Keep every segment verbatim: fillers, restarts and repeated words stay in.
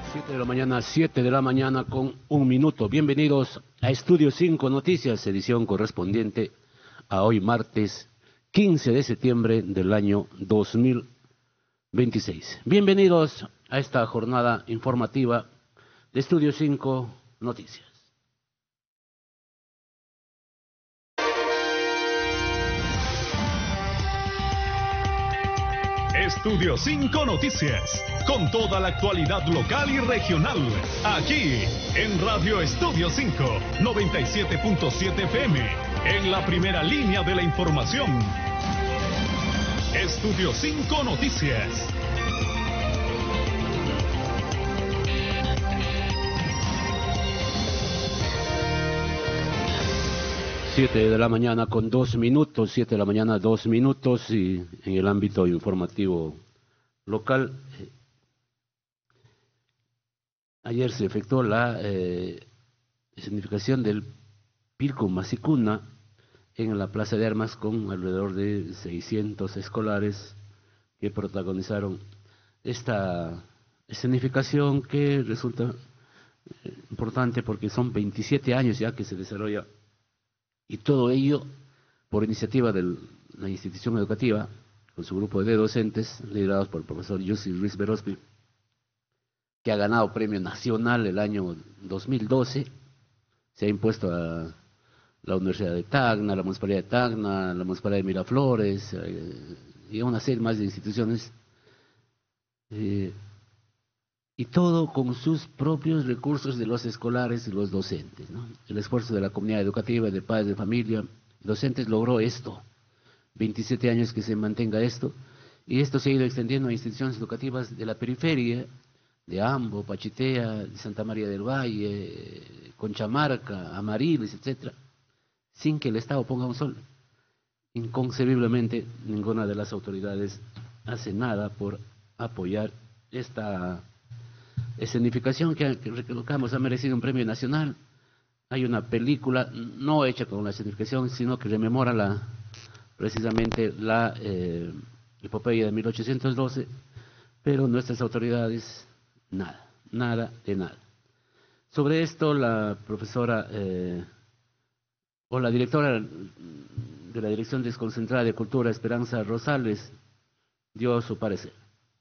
siete de la mañana, siete de la mañana con un minuto. Bienvenidos a Estudio cinco Noticias, edición correspondiente a hoy martes quince de septiembre del año dos mil veintiséis. Bienvenidos a esta jornada informativa de Estudio cinco Noticias. Estudio cinco Noticias, con toda la actualidad local y regional, aquí en Radio Estudio cinco, noventa y siete punto siete F M, en la primera línea de la información. Estudio cinco Noticias. Siete de la mañana con dos minutos, siete de la mañana dos minutos, y en el ámbito informativo local, eh, ayer se efectuó la eh, escenificación del Pirco Masicuna en la Plaza de Armas con alrededor de seiscientos escolares que protagonizaron esta escenificación que resulta eh, importante porque son veintisiete años ya que se desarrolla. Y todo ello por iniciativa de la institución educativa, con su grupo de docentes, liderados por el profesor Yussi Ruiz Berospi, que ha ganado premio nacional el año dos mil doce, se ha impuesto a la Universidad de Tacna, la Municipalidad de Tacna, la Municipalidad de Miraflores, eh, y a una serie más de instituciones, eh, y todo con sus propios recursos de los escolares y los docentes, ¿no? El esfuerzo de la comunidad educativa, de padres de familia, docentes logró esto, veintisiete años que se mantenga esto, y esto se ha ido extendiendo a instituciones educativas de la periferia, de Ambo, Pachitea, de Santa María del Valle, Conchamarca, Amariles, etcétera, sin que el Estado ponga un sol. Inconcebiblemente, ninguna de las autoridades hace nada por apoyar esta escenificación que, que recalcamos ha merecido un premio nacional. Hay una película no hecha con la escenificación, sino que rememora la, precisamente la eh, epopeya de mil ochocientos doce, pero nuestras autoridades nada, nada de nada. Sobre esto la profesora eh, o la directora de la Dirección Desconcentrada de Cultura, Esperanza Rosales, dio su parecer.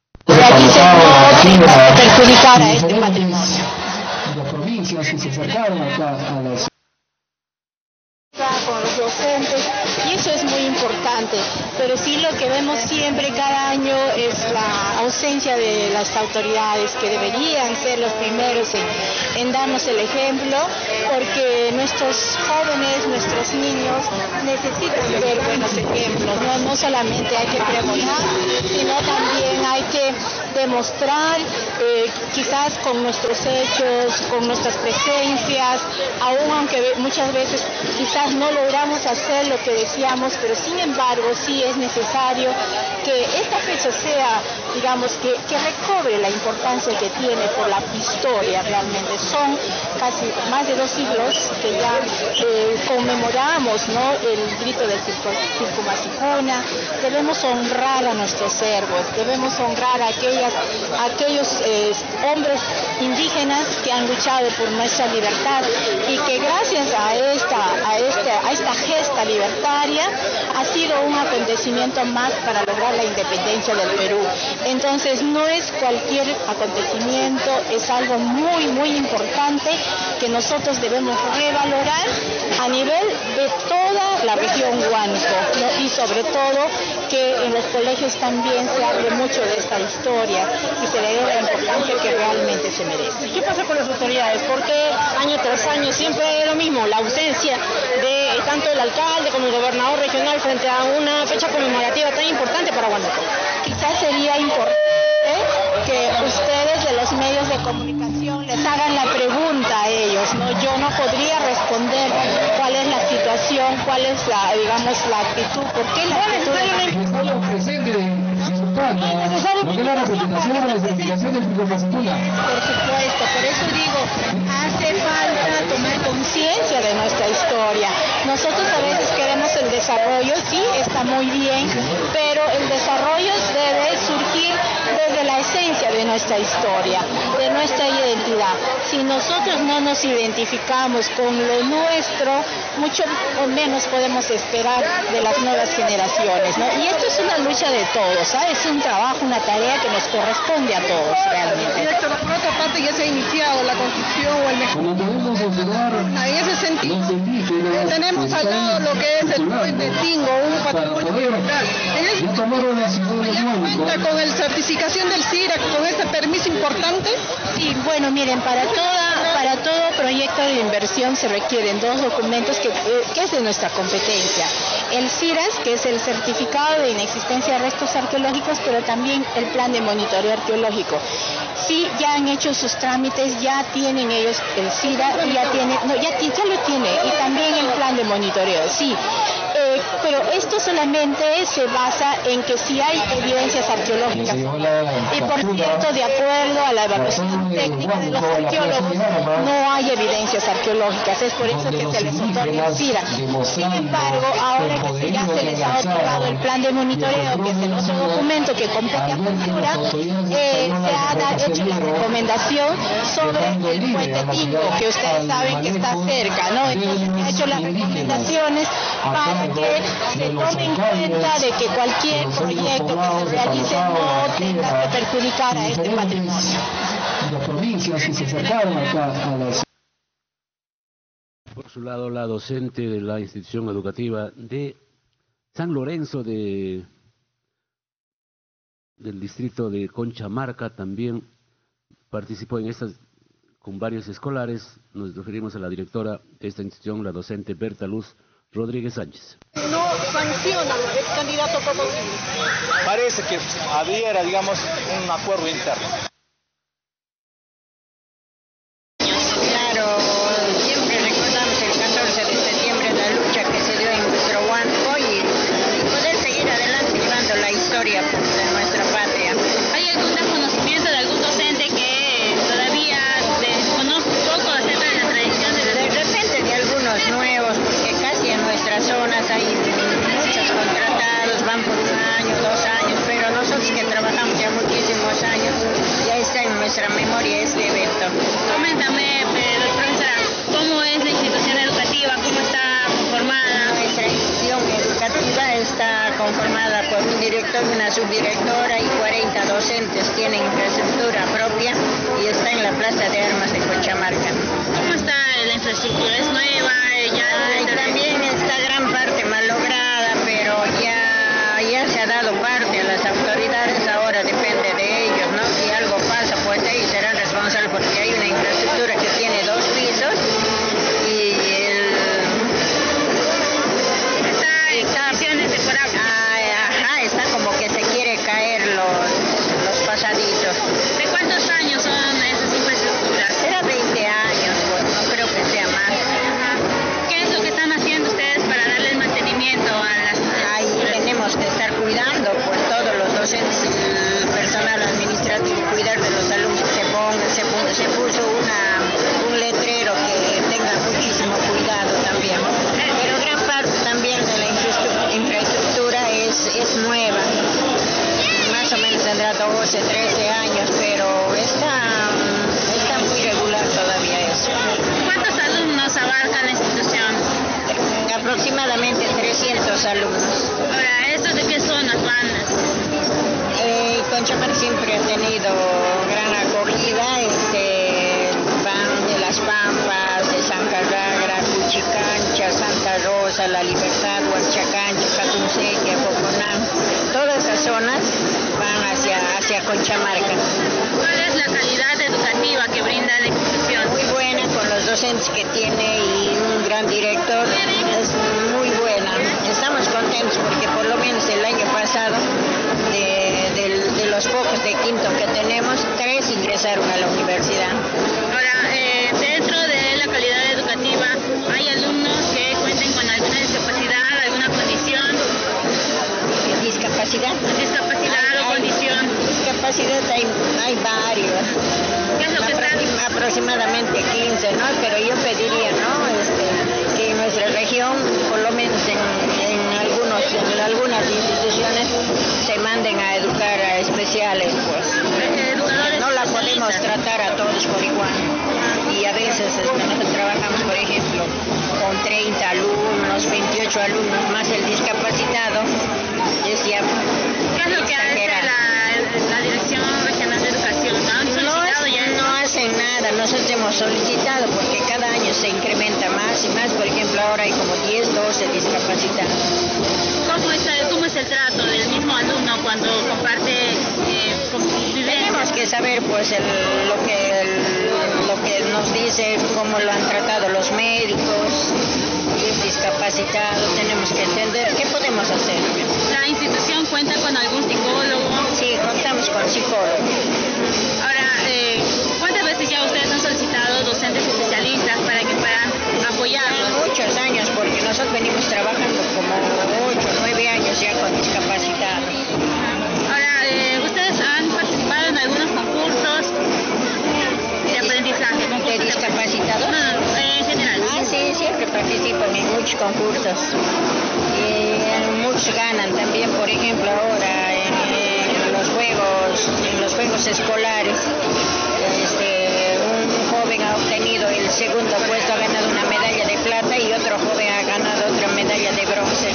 Perjudicar a este patrimonio. Las provincias que se acercaron acá a las... con los docentes, y eso es muy importante, pero sí lo que vemos siempre cada año es la ausencia de las autoridades que deberían ser los primeros en, en darnos el ejemplo, porque nuestros jóvenes, nuestros niños necesitan ver buenos ejemplos, no, no solamente hay que pregonar, sino también hay que demostrar, eh, quizás con nuestros hechos, con nuestras presencias, aun aunque muchas veces quizás no logramos hacer lo que decíamos, pero sin embargo sí es necesario que esta fecha sea, digamos, que, que recobre la importancia que tiene por la historia realmente. Son casi más de dos siglos que ya eh, conmemoramos, ¿no?, el grito del Pirco, Pirco Masicuna. Debemos honrar a nuestros servos, debemos honrar a, aquellas, a aquellos eh, hombres indígenas que han luchado por nuestra libertad y que gracias a esta, a esta, a esta gesta libertaria ha sido un acontecimiento más para lograr la independencia del Perú. Entonces no es cualquier acontecimiento, es algo muy muy importante que nosotros debemos revalorar a nivel de toda la región Huánuco, ¿no? Y sobre todo que en los colegios también se hable mucho de esta historia y se le dé la importancia que realmente se merece. ¿Qué pasa con las autoridades? ¿Por qué año tras año siempre es lo mismo? La ausencia de tanto el alcalde como el gobernador regional frente a una fecha conmemorativa tan importante para Huánuco. Quizás sería importante que ustedes de los medios de comunicación les hagan la pregunta a ellos, ¿no? Yo no podría responder cuál es la situación, cuál es la, digamos, la actitud, por qué la actitud... Presente acompaña lo que es la representación de la certificación del Pico Masicuna. Por supuesto, por eso digo, hace falta tomar conciencia de nuestra historia. Nosotros a veces queremos el desarrollo, sí, está muy bien, pero el desarrollo debe surgir desde la esencia de nuestra historia, de nuestra identidad. Si nosotros no nos identificamos con lo nuestro, mucho o menos podemos esperar de las nuevas generaciones, ¿no? Y esto es una lucha de todos, ¿sabes? Es un trabajo, una tarea que nos corresponde a todos realmente. Director, por otra parte ya se ha iniciado la construcción o el mejor. En ese sentido, tenemos al lado lo que es el puente Tingo, un patrimonio natural. En ese sentido, ¿ya cuenta con la certificación del C I R A C, con este permiso importante? Sí, bueno, miren, para toda, para todo proyecto de inversión se requieren dos documentos que, que es de nuestra competencia. El C I R A S, que es el certificado de inexistencia de restos arqueológicos, pero también el plan de monitoreo arqueológico. Sí, ya han hecho sus trámites, ya tienen ellos el C I R A, y ya tiene, no, ya, ya lo tiene, y también el plan de monitoreo, sí. Eh, pero esto solamente se basa en que si hay evidencias arqueológicas. Y por cierto, de acuerdo a la evaluación técnica de los arqueólogos, no hay evidencias arqueológicas, es por eso que se les otorga el C I R A. Sin embargo, ahora que ya se les ha otorgado el plan de monitoreo, que es el otro documento que compete a Cultura, eh, se ha da, hecho la recomendación sobre el puente Tingo, que ustedes saben que está cerca, ¿no? Entonces se ha hecho las recomendaciones para que se tome en cuenta de que cualquier proyecto que se realice no tenga que perjudicar a este patrimonio. Las provincias que se acercaron acá a las... Por su lado, la docente de la institución educativa de San Lorenzo de, del distrito de Conchamarca también participó en estas con varios escolares. Nos referimos a la directora de esta institución, la docente Berta Luz Rodríguez Sánchez. No sancionan el candidato proposible. Parece que había, digamos, un acuerdo interno. Claro, siempre recordamos el catorce de septiembre la lucha que se dio en nuestro Huánuco y, y poder seguir adelante llevando la historia de nuestra patria. ¿Hay algún desconocimiento de algún docente que todavía desconoce un poco acerca de la tradición de la... De repente de algunos nuevos, porque casi en nuestras zonas hay muchos contratados, van por un año, dos años, pero nosotros que trabajamos ya muchísimos años, ya está en nuestra memoria este evento. Coméntame, eh, profesora, ¿cómo es la institución educativa? ¿Cómo está conformada? Nuestra institución educativa está conformada por un director, una subdirectora y cuarenta docentes. Tienen infraestructura propia y está en la Plaza de Armas de Conchamarca. ¿Cómo está la infraestructura? ¿Es nueva? Ya Ay, también está gran parte malograda, pero ya, ya se ha dado parte a las autoridades, ahora depende de ellos, ¿no? Si algo pasa, pues ellos serán responsables porque hay una infraestructura que tiene dos pisos y el... Está en condiciones deplorables. Ah, ajá, está como que se quiere caer los, los pasaditos. ¿De cuántos años son esas infraestructuras? Era veinte años, pues no creo que sea más. ¿Qué es lo que están haciendo ustedes para darle el mantenimiento a las... Ahí tenemos que estar cuidando, pues todos los docentes, el personal administrativo, cuidar de los alumnos, se ponga, se, puso, se puso una, un letrero que tenga muchísimo cuidado también. Pero gran parte también de la infraestructura es, es nueva, más o menos tendrá doce, trece años, pero está, está muy regular todavía eso. ¿Cuántos alumnos abarca la institución? Aproximadamente trescientos alumnos. Ahora, ¿estos de qué zonas van? Eh, Conchamarca siempre ha tenido gran acogida, este, van de Las Pampas, de San Carragra, Cuchicancha, Santa Rosa, La Libertad, Huarchacancha, Catunsequia, Coconán, todas esas zonas van hacia, hacia Conchamarca. ¿Cuál es la calidad educativa que brinda la institución? Muy buena, con los docentes que tiene y un gran director, es muy buena. Estamos contentos porque por lo menos el año pasado, de, de, de los pocos de quinto que tenemos, tres ingresaron a la universidad. Ahora, eh, dentro de la calidad educativa, ¿hay alumnos que cuenten con alguna discapacidad, alguna condición? ¿Discapacidad? Discapacidad o condición. discapacidad hay, hay varios, Apro aproximadamente quince, ¿no? Pero yo pediría, ¿no? Este, que en nuestra región, por lo menos en, en, algunos, en algunas instituciones, se manden a educar a especiales, pues. No la podemos tratar a todos por igual. Y a veces este, nosotros trabajamos, por ejemplo, con treinta alumnos, veintiocho alumnos, más el discapacitado. Es ya ¿Qué es lo que hace la, la Dirección Regional de Educación? ¿No han solicitado ya? No hacen nada, nosotros hemos solicitado porque cada año se incrementa más y más. Por ejemplo, ahora hay como diez, doce discapacitados. ¿Cómo es, cómo es el trato del mismo alumno cuando comparte eh, convivencia? Tenemos que saber pues el, lo, que, el, lo que nos dice, cómo lo han tratado los médicos, y es discapacitado, tenemos que entender qué podemos hacer. ¿La institución cuenta con algún psicólogo? Sí, contamos con psicólogo. Ahora, eh, ¿cuántas veces ya ustedes han solicitado docentes especialistas para que puedan apoyarlos? Muchos años, porque nosotros venimos trabajando como ocho, nueve años ya con discapacitados. Ahora, eh, ¿ustedes han participado en algunos concursos de aprendizaje? ¿De discapacitados? No, no, en general. Ah, sí, siempre participan en muchos concursos. Y muchos ganan también, por ejemplo, ahora en, en los juegos, en los juegos escolares. Este, un joven ha obtenido el segundo puesto, ha ganado una medalla de plata y otro joven ha ganado otra medalla de bronce.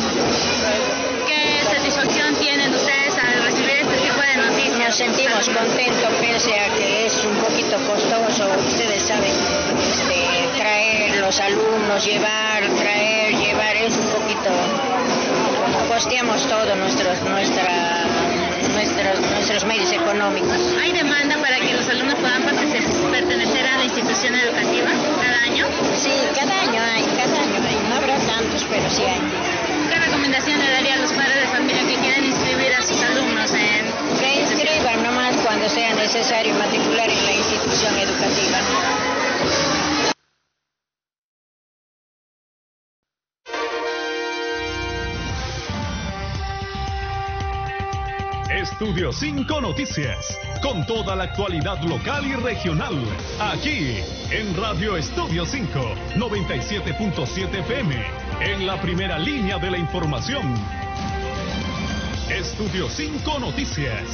¿Qué satisfacción tienen ustedes al recibir este tipo de noticias? Nos sentimos contentos pese a que es un poquito costoso, ustedes saben, este, traer los alumnos, llevar, traer, llevar, es un poquito, como costeamos todo nuestros, nuestra, nuestros, nuestros medios económicos. ¿Hay demanda para que los alumnos puedan pertenecer a la institución educativa cada año? Sí, cada año hay, cada año hay, no habrá tantos, pero sí hay. ¿Qué recomendación le daría a los padres de familia que quieren inscribir a sus alumnos en...? Que inscriban nomás cuando sea necesario matricular en la institución educativa. Estudio cinco Noticias, con toda la actualidad local y regional, aquí en Radio Estudio cinco, noventa y siete punto siete F M, en la primera línea de la información. Estudio cinco Noticias.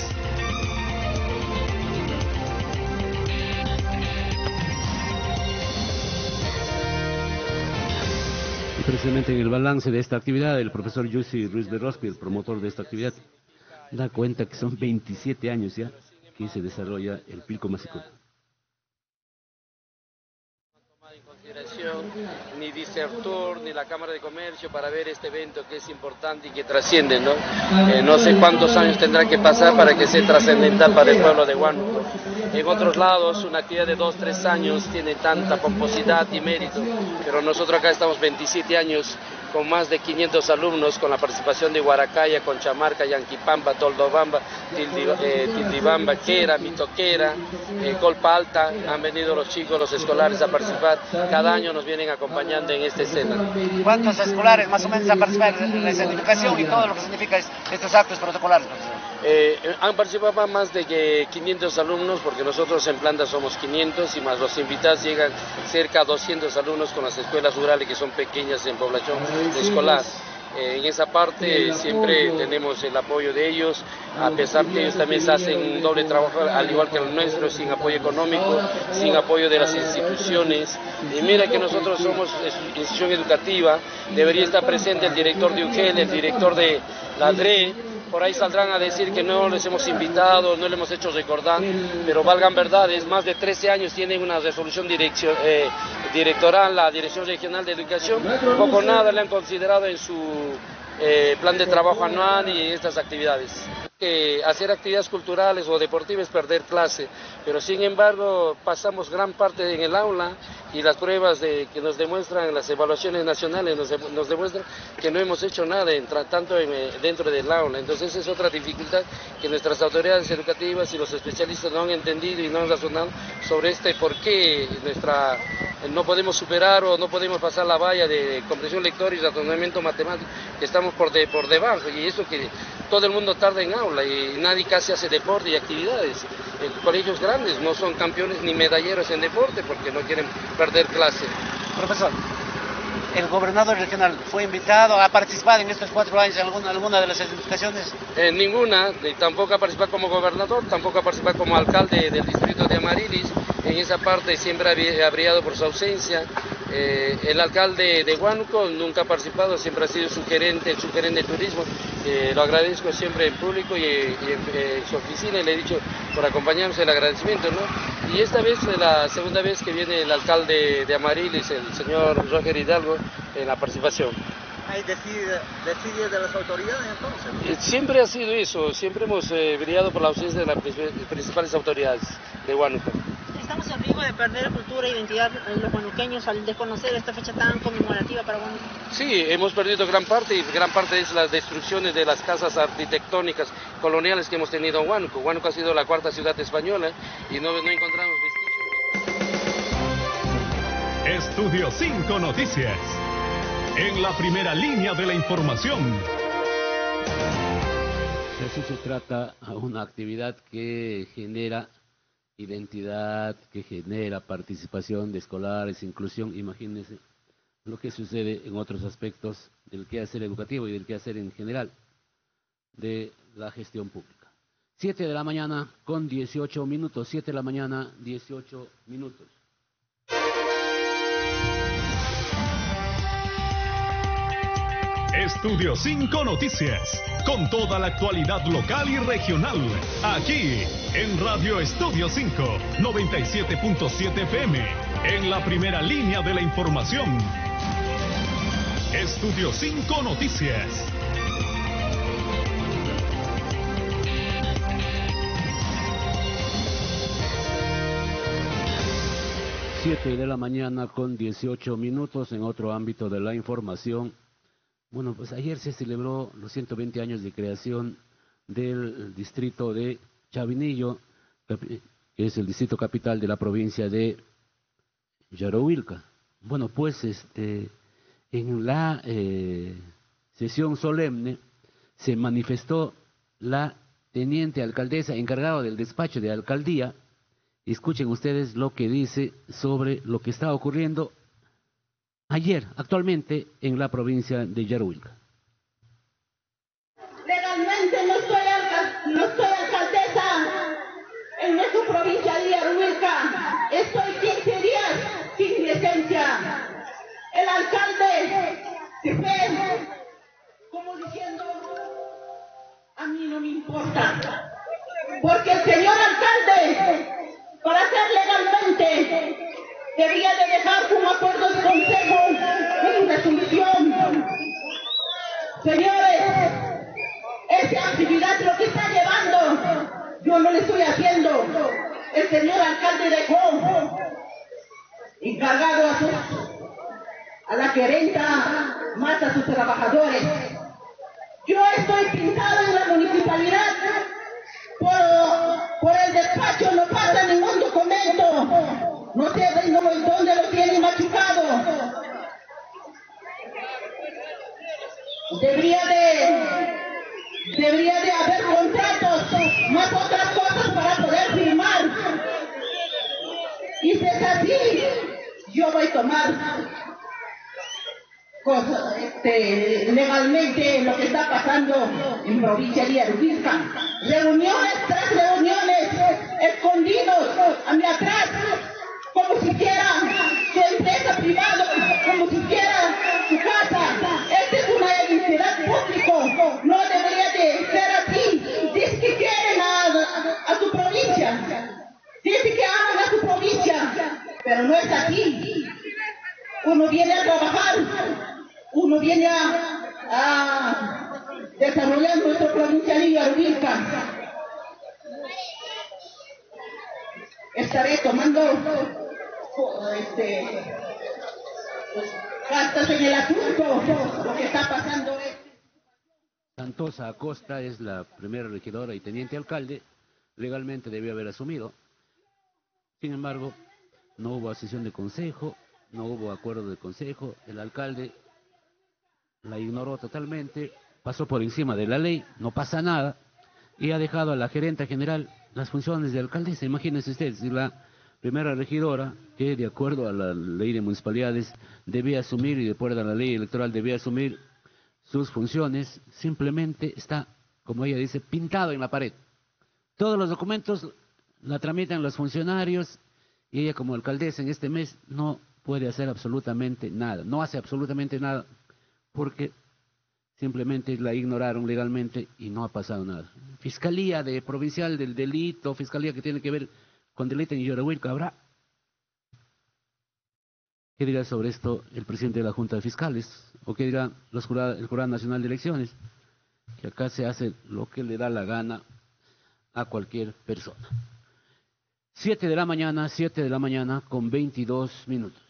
Y precisamente en el balance de esta actividad, el profesor Yussi Ruiz Berrospi, el promotor de esta actividad, da cuenta que son veintisiete años ya que se desarrolla el Pilco Masicuna. Ni Disertor, ni la Cámara de Comercio para ver este evento que es importante y que trasciende, ¿no? Eh, no sé cuántos años tendrá que pasar para que sea trascendental para el pueblo de Huánuco. En otros lados, una actividad de dos, tres años tiene tanta pomposidad y mérito, pero nosotros acá estamos veintisiete años con más de quinientos alumnos, con la participación de Huaracaya, Conchamarca, Yanquipamba, Toldobamba, Tildi, eh, Tildibamba, Quera, Mitoquera, eh, Colpa Alta, han venido los chicos, los escolares a participar, cada año nos vienen acompañando en esta escena. ¿Cuántos escolares más o menos han participado en la certificación y todo lo que significa estos actos protocolares? Eh, han participado más de quinientos alumnos, porque nosotros en planta somos quinientos y más los invitados llegan cerca de doscientos alumnos con las escuelas rurales que son pequeñas en población escolar. Eh, en esa parte siempre tenemos el apoyo de ellos, a pesar que ellos también hacen un doble trabajo, al igual que el nuestro, sin apoyo económico, sin apoyo de las instituciones. Y mira que nosotros somos institución educativa, debería estar presente el director de U G E L, el director de la D R E. Por ahí saldrán a decir que no les hemos invitado, no les hemos hecho recordar, pero valgan verdades, más de trece años tienen una resolución direccio, eh, directoral, la Dirección Regional de Educación, poco nada le han considerado en su eh, plan de trabajo anual y estas actividades. Que hacer actividades culturales o deportivas es perder clase, pero sin embargo pasamos gran parte en el aula y las pruebas de, que nos demuestran, las evaluaciones nacionales nos, de, nos demuestran que no hemos hecho nada en, tanto en, dentro del aula. Entonces es otra dificultad que nuestras autoridades educativas y los especialistas no han entendido y no han razonado sobre este por qué nuestra, no podemos superar o no podemos pasar la valla de comprensión lectora y razonamiento matemático, que estamos por, de, por debajo, y eso que todo el mundo tarda en aula y nadie casi hace deporte y actividades. En colegios grandes no son campeones ni medalleros en deporte porque no quieren perder clase. Profesor, ¿el gobernador regional fue invitado a participar en estos cuatro años en alguna, alguna de las edificaciones? En ninguna, tampoco ha participado como gobernador, tampoco ha participado como alcalde del distrito de Amarilis. En esa parte siempre ha brillado por su ausencia. Eh, el alcalde de Huánuco nunca ha participado, siempre ha sido su gerente, el sugerente de turismo. Eh, lo agradezco siempre en público y, y en, en su oficina, y le he dicho por acompañarnos el agradecimiento, ¿no? Y esta vez es la segunda vez que viene el alcalde de Amarilis, el señor Roger Hidalgo, en la participación. ¿Hay decidido de las autoridades entonces? Eh, siempre ha sido eso, siempre hemos eh, brillado por la ausencia de las principales autoridades de Huánuco. Estamos en riesgo de perder cultura e identidad de los huanuqueños al desconocer esta fecha tan conmemorativa para Huánuco. Sí, hemos perdido gran parte, y gran parte es las destrucciones de las casas arquitectónicas coloniales que hemos tenido en Huánuco. Huánuco ha sido la cuarta ciudad española y no, no encontramos vestigios. Estudio cinco Noticias, en la primera línea de la información. Así se trata una actividad que genera identidad, que genera participación de escolares, inclusión. Imagínense lo que sucede en otros aspectos del quehacer educativo y del quehacer en general de la gestión pública. Siete de la mañana con dieciocho minutos, siete de la mañana, dieciocho minutos. Estudio cinco Noticias, con toda la actualidad local y regional, aquí en Radio Estudio cinco, noventa y siete punto siete F M, en la primera línea de la información. Estudio cinco Noticias. Siete de la mañana con dieciocho minutos. En otro ámbito de la información, bueno, pues ayer se celebró los ciento veinte años de creación del distrito de Chavinillo, que es el distrito capital de la provincia de Yarohuilca. Bueno, pues este, en la eh, sesión solemne se manifestó la teniente alcaldesa encargada del despacho de alcaldía. Escuchen ustedes lo que dice sobre lo que está ocurriendo ayer, actualmente, en la provincia de Yarohuilca. Legalmente no soy, alcal no soy alcaldesa en nuestra provincia de Yarohuilca. Estoy quince días sin licencia. El alcalde se fue como diciendo, a mí no me importa. Porque el señor alcalde, para hacer legalmente, debería de dejar un acuerdo de consejo, una resolución. Señores, esa actividad lo que está llevando, yo no le estoy haciendo. El señor alcalde dejó encargado a, sus, a la gerenta, más a sus trabajadores. Yo estoy pintado en la municipalidad, por, por el despacho no pasa ningún documento. No sé no, dónde lo tienen machucado. Debería de, debería de haber contratos, más otras cosas para poder firmar. Y si es así, yo voy a tomar cosas, este, legalmente lo que está pasando en provincia de Yarohuilca. Reuniones tras reuniones, escondidos a mi atrás, como si fuera su empresa privada, como si fuera su casa. Esta es una entidad pública, no debería de ser así. Dice que quieren a, a, a su provincia, dice que aman a su provincia, pero no es así. Uno viene a trabajar, uno viene a, a desarrollar nuestra provincia de Yarohuilca. Estaré tomando este, cartas en el asunto, lo que está pasando es... Santosa Acosta es la primera regidora y teniente alcalde, legalmente debió haber asumido. Sin embargo, no hubo sesión de consejo, no hubo acuerdo de consejo, el alcalde la ignoró totalmente pasó por encima de la ley, no pasa nada, y ha dejado a la gerente general las funciones de alcaldesa. Imagínense ustedes, si la primera regidora, que de acuerdo a la ley de municipalidades debía asumir, y de acuerdo a la ley electoral debía asumir sus funciones, simplemente está, como ella dice, pintado en la pared. Todos los documentos la tramitan los funcionarios, y ella como alcaldesa en este mes no puede hacer absolutamente nada, no hace absolutamente nada, porque simplemente la ignoraron legalmente y no ha pasado nada. Fiscalía de provincial del delito, fiscalía que tiene que ver con delito en Yorahuilca, ¿habrá? ¿Qué dirá sobre esto el presidente de la Junta de Fiscales? ¿O qué dirá los jurado, el Jurado Nacional de Elecciones? Que acá se hace lo que le da la gana a cualquier persona. Siete de la mañana, siete de la mañana con veintidós minutos.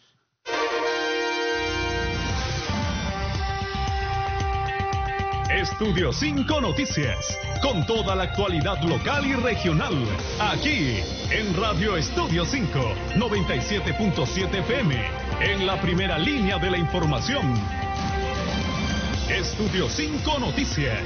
Estudio cinco Noticias, con toda la actualidad local y regional, aquí en Radio Estudio cinco, noventa y siete punto siete F M, en la primera línea de la información. Estudio cinco Noticias.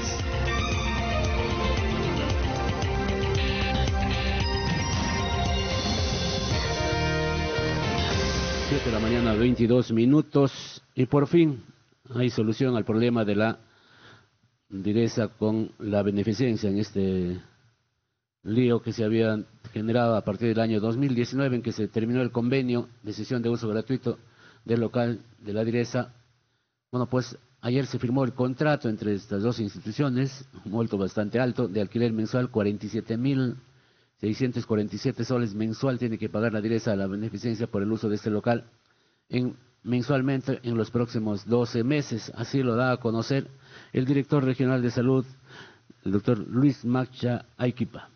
siete de la mañana, veintidós minutos, y por fin hay solución al problema de la Direza con la beneficencia en este lío que se había generado a partir del año dos mil diecinueve, en que se terminó el convenio de cesión de uso gratuito del local de la Direza. Bueno, pues ayer se firmó el contrato entre estas dos instituciones, un monto bastante alto, de alquiler mensual, cuarenta y siete mil seiscientos cuarenta y siete soles mensual tiene que pagar la Direza a la beneficencia por el uso de este local en, mensualmente en los próximos doce meses. Así lo da a conocer el director regional de salud, el doctor Luis Macha Aiquipa.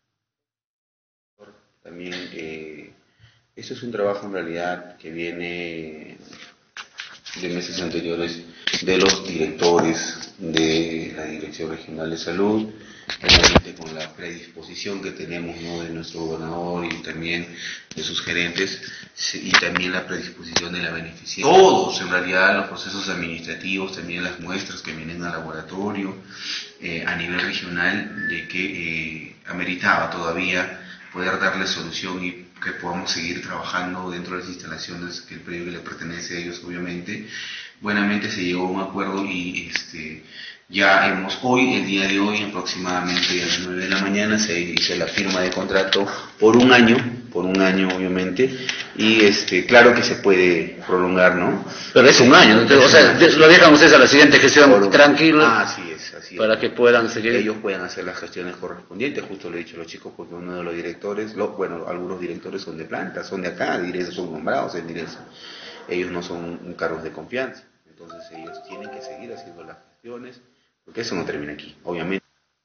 También, eh, eso es un trabajo en realidad que viene de meses anteriores de los directores de la Dirección Regional de Salud, obviamente con la predisposición que tenemos, ¿no?, de nuestro gobernador y también de sus gerentes, y también la predisposición de la beneficiaria. Todos, en realidad, los procesos administrativos, también las muestras que vienen al laboratorio, eh, a nivel regional, de que eh, ameritaba todavía poder darle solución y que podamos seguir trabajando dentro de las instalaciones, que el predio que le pertenece a ellos, obviamente. Buenamente se llegó a un acuerdo y este ya hemos hoy, el día de hoy, aproximadamente a las nueve de la mañana, se hizo la firma de contrato por un año, por un año obviamente, y este claro que se puede prolongar, ¿no? Pero es un año, ¿no? O sea, lo dejan ustedes a la siguiente gestión por... tranquilo. Ah, así es, así es. Para que puedan seguir. Que ellos puedan hacer las gestiones correspondientes, justo lo he dicho a los chicos, porque uno de los directores, lo, bueno, algunos directores son de planta, son de acá, Direza, son nombrados en Direza. Ellos no son cargos de confianza, entonces ellos tienen que seguir haciendo las gestiones, porque eso no termina aquí, obviamente.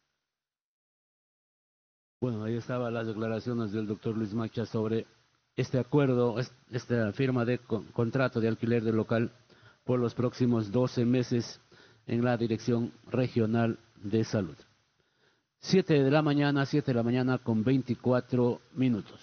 Bueno, ahí estaban las declaraciones del doctor Luis Macha sobre este acuerdo, esta firma de con, contrato de alquiler del local por los próximos doce meses en la Dirección Regional de Salud. siete de la mañana, siete de la mañana con veinticuatro minutos.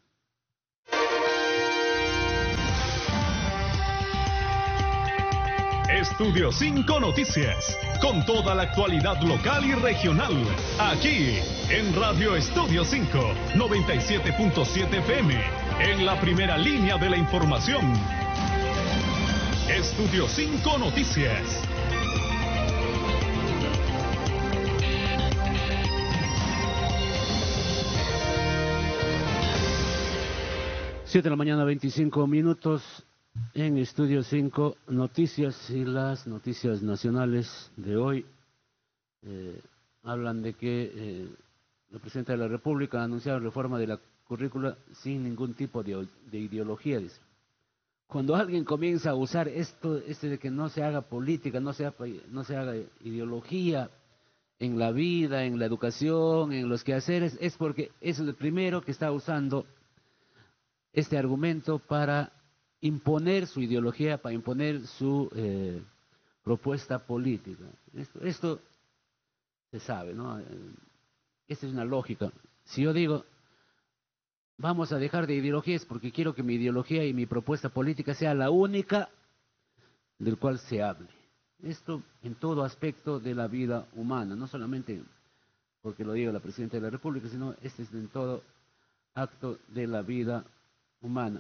Estudio cinco Noticias, con toda la actualidad local y regional, aquí en Radio Estudio cinco, noventa y siete punto siete F M, en la primera línea de la información. Estudio cinco Noticias. siete de la mañana, veinticinco minutos. En Estudio cinco Noticias, y las noticias nacionales de hoy eh, hablan de que eh, el presidente de la República ha anunciado reforma de la currícula sin ningún tipo de, de ideología, dice. Cuando alguien comienza a usar esto, este de que no se haga política, no se haga, no se haga ideología en la vida, en la educación, en los quehaceres, es porque es el primero que está usando este argumento para imponer su ideología, para imponer su eh, propuesta política. Esto, esto se sabe, ¿no? Esta es una lógica. Si yo digo, vamos a dejar de ideologías porque quiero que mi ideología y mi propuesta política sea la única del cual se hable. Esto en todo aspecto de la vida humana, no solamente porque lo diga la Presidenta de la República, sino este es en todo acto de la vida humana.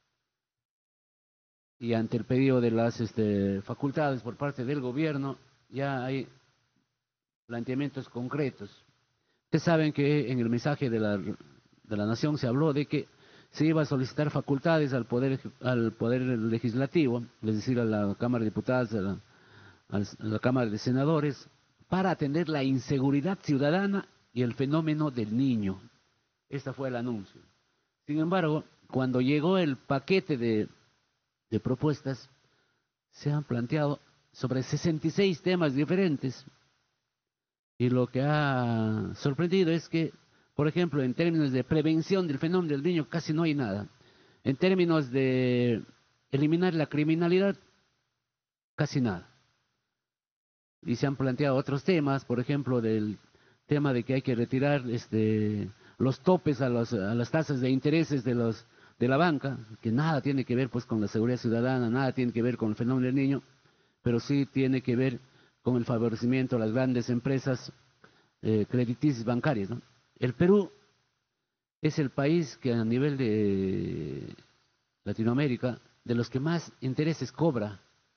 Y ante el pedido de las este, facultades por parte del gobierno, ya hay planteamientos concretos. Ustedes saben que en el mensaje de la, de la Nación se habló de que se iba a solicitar facultades al Poder, al poder Legislativo, es decir, a la Cámara de Diputados, a la, a la Cámara de Senadores, para atender la inseguridad ciudadana y el fenómeno del niño. Este fue el anuncio. Sin embargo, cuando llegó el paquete de, de propuestas, se han planteado sobre sesenta y seis temas diferentes. Y lo que ha sorprendido es que, por ejemplo, en términos de prevención del fenómeno del niño, casi no hay nada. En términos de eliminar la criminalidad, casi nada. Y se han planteado otros temas, por ejemplo, del tema de que hay que retirar este, los topes a, los, a las tasas de intereses de, los, de la banca, que nada tiene que ver pues con la seguridad ciudadana, nada tiene que ver con el fenómeno del niño, pero sí tiene que ver con el favorecimiento a las grandes empresas eh, crediticias bancarias, ¿no? El Perú es el país que a nivel de Latinoamérica, de los que más intereses cobra.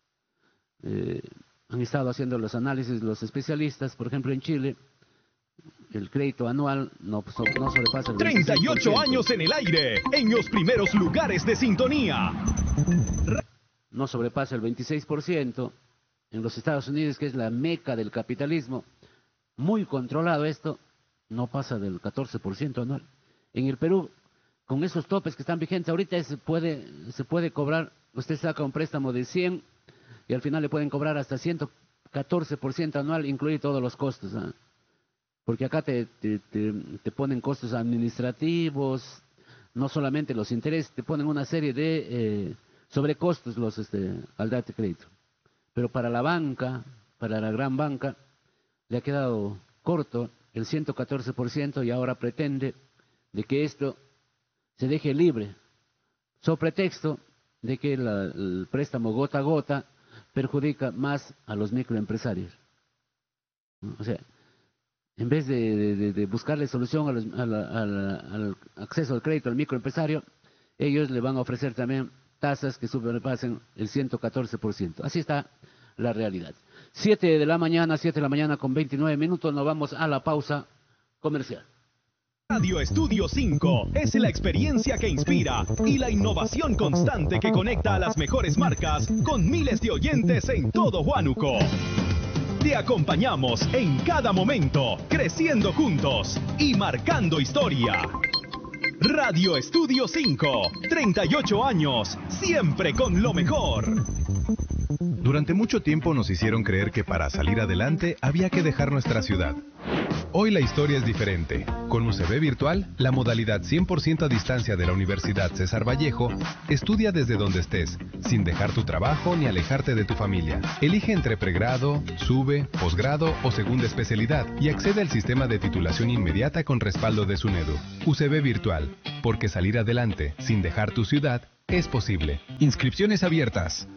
Eh, han estado haciendo los análisis los especialistas, por ejemplo en Chile, el crédito anual no, no sobrepasa el treinta y ocho años en el aire, en los primeros lugares de sintonía. No sobrepasa el veintiséis por ciento. En los Estados Unidos, que es la meca del capitalismo, muy controlado esto, no pasa del catorce por ciento anual. En el Perú, con esos topes que están vigentes, ahorita se puede, se puede cobrar, usted saca un préstamo de cien y al final le pueden cobrar hasta ciento catorce por ciento anual, incluye todos los costos, ¿eh? Porque acá te, te, te, te ponen costos administrativos, no solamente los intereses, te ponen una serie de eh, sobrecostos los, este, al darte crédito. Pero para la banca, para la gran banca, le ha quedado corto el ciento catorce por ciento y ahora pretende de que esto se deje libre, sobre pretexto de que la, el préstamo gota a gota perjudica más a los microempresarios. O sea, en vez de, de, de buscarle solución a los, a la, a la, al acceso al crédito al microempresario, ellos le van a ofrecer también tasas que sobrepasen el ciento catorce por ciento. Así está la realidad. siete de la mañana, siete de la mañana con veintinueve minutos, nos vamos a la pausa comercial. Radio Estudio cinco es la experiencia que inspira y la innovación constante que conecta a las mejores marcas con miles de oyentes en todo Huánuco. Te acompañamos en cada momento, creciendo juntos y marcando historia. Radio Estudio cinco, treinta y ocho años, siempre con lo mejor. Durante mucho tiempo nos hicieron creer que para salir adelante había que dejar nuestra ciudad. Hoy la historia es diferente. Con U C B Virtual, la modalidad cien por ciento a distancia de la Universidad César Vallejo, estudia desde donde estés, sin dejar tu trabajo ni alejarte de tu familia. Elige entre pregrado, sube, posgrado o segunda especialidad y accede al sistema de titulación inmediata con respaldo de SUNEDU. U C B Virtual, porque salir adelante sin dejar tu ciudad es posible. Inscripciones abiertas.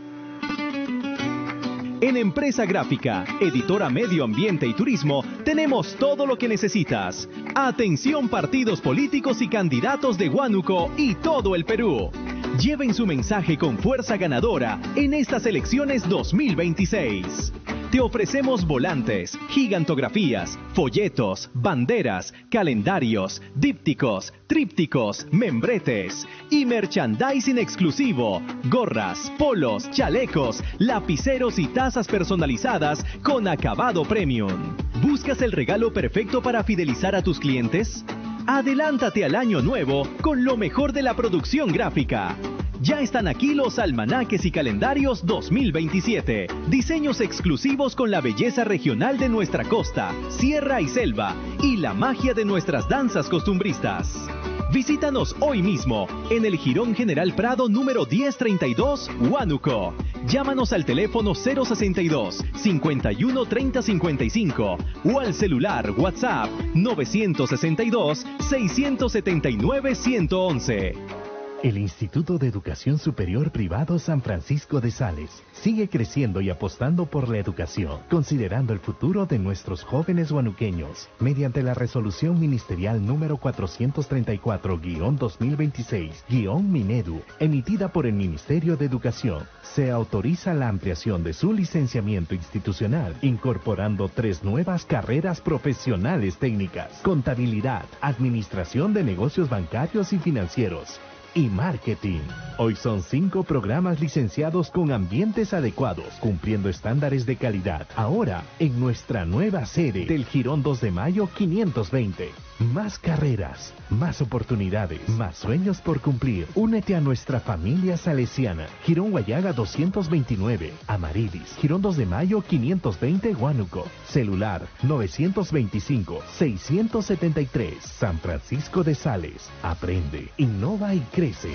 En Empresa Gráfica, editora Medio Ambiente y Turismo, tenemos todo lo que necesitas. Atención partidos políticos y candidatos de Huánuco y todo el Perú. Lleven su mensaje con fuerza ganadora en estas elecciones dos mil veintiséis. Te ofrecemos volantes, gigantografías, folletos, banderas, calendarios, dípticos, trípticos, membretes y merchandising exclusivo, gorras, polos, chalecos, lapiceros y tazas personalizadas con acabado premium. ¿Buscas el regalo perfecto para fidelizar a tus clientes? Adelántate al año nuevo con lo mejor de la producción gráfica. Ya están aquí los almanaques y calendarios dos mil veintisiete. Diseños exclusivos con la belleza regional de nuestra costa, sierra y selva y la magia de nuestras danzas costumbristas. Visítanos hoy mismo en el Jirón General Prado número diez treinta y dos, Huánuco. Llámanos al teléfono cero sesenta y dos, cincuenta y uno, treinta cincuenta y cinco o al celular WhatsApp novecientos sesenta y dos, seiscientos setenta y nueve, ciento once. El Instituto de Educación Superior Privado San Francisco de Sales sigue creciendo y apostando por la educación, considerando el futuro de nuestros jóvenes huanuqueños. Mediante la resolución ministerial número cuatrocientos treinta y cuatro guión dos mil veintiséis guión Minedu, emitida por el Ministerio de Educación, se autoriza la ampliación de su licenciamiento institucional, incorporando tres nuevas carreras profesionales técnicas: contabilidad, administración de negocios bancarios y financieros, y marketing. Hoy son cinco programas licenciados con ambientes adecuados, cumpliendo estándares de calidad. Ahora, en nuestra nueva sede del Jirón dos de Mayo quinientos veinte. Más carreras, más oportunidades, más sueños por cumplir. Únete a nuestra familia salesiana. Jirón Guayaga doscientos veintinueve, Amarilis. Jirón dos de Mayo quinientos veinte, Huánuco. Celular novecientos veinticinco, seiscientos setenta y tres. San Francisco de Sales. Aprende, innova y crece.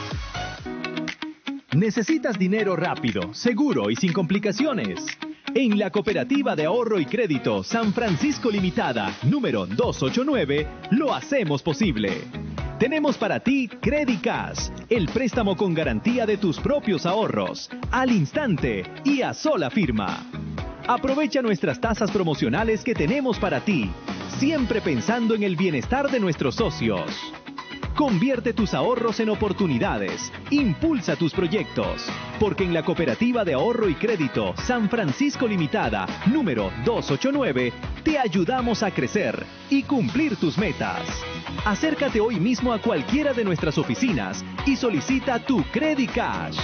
¿Necesitas dinero rápido, seguro y sin complicaciones? En la Cooperativa de Ahorro y Crédito San Francisco Limitada, número doscientos ochenta y nueve, lo hacemos posible. Tenemos para ti Credicash, el préstamo con garantía de tus propios ahorros, al instante y a sola firma. Aprovecha nuestras tasas promocionales que tenemos para ti, siempre pensando en el bienestar de nuestros socios. Convierte tus ahorros en oportunidades. Impulsa tus proyectos. Porque en la Cooperativa de Ahorro y Crédito San Francisco Limitada, número doscientos ochenta y nueve, te ayudamos a crecer y cumplir tus metas. Acércate hoy mismo a cualquiera de nuestras oficinas y solicita tu Credicash.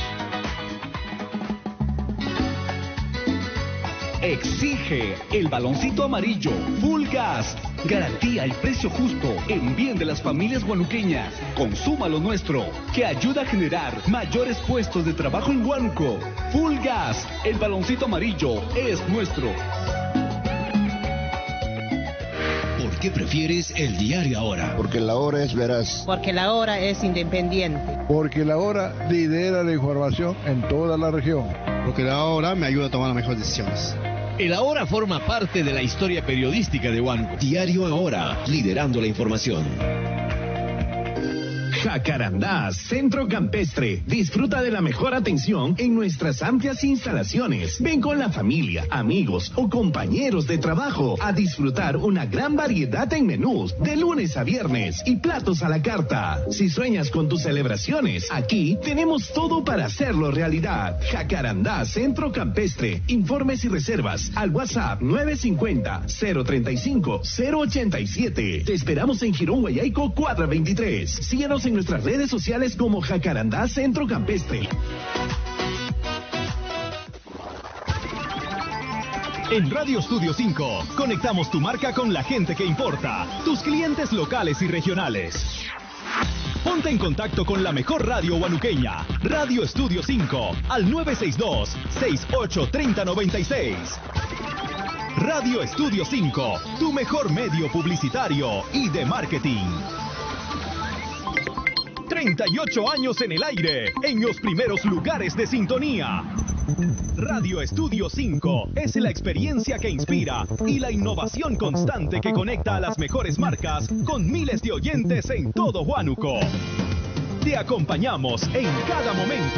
Exige el baloncito amarillo Full Gas. Garantía y precio justo en bien de las familias huanuqueñas. Consuma lo nuestro, que ayuda a generar mayores puestos de trabajo en Huánuco. Full Gas, el baloncito amarillo es nuestro. ¿Por qué prefieres el diario Ahora? Porque la Hora es veraz. Porque la Hora es independiente. Porque la Hora lidera la información en toda la región. Porque la Hora me ayuda a tomar las mejores decisiones. El Ahora forma parte de la historia periodística de Huánuco. Diario Ahora, liderando la información. Jacarandá, Centro Campestre. Disfruta de la mejor atención en nuestras amplias instalaciones. Ven con la familia, amigos o compañeros de trabajo a disfrutar una gran variedad en menús de lunes a viernes y platos a la carta. Si sueñas con tus celebraciones, aquí tenemos todo para hacerlo realidad. Jacarandá, Centro Campestre. Informes y reservas al WhatsApp nueve cinco cero, cero tres cinco, cero ocho siete. Te esperamos en Jirón Guayaico cuadra veintitrés. Síguenos en nuestras redes sociales como Jacarandá Centro Campestre. En Radio Estudio cinco, conectamos tu marca con la gente que importa, tus clientes locales y regionales. Ponte en contacto con la mejor radio huanuqueña, Radio Estudio cinco, al nueve seis dos, seis ocho tres cero nueve seis. Radio Estudio cinco, tu mejor medio publicitario y de marketing. treinta y ocho años en el aire, en los primeros lugares de sintonía. Radio Estudio cinco es la experiencia que inspira y la innovación constante que conecta a las mejores marcas con miles de oyentes en todo Huánuco. Te acompañamos en cada momento.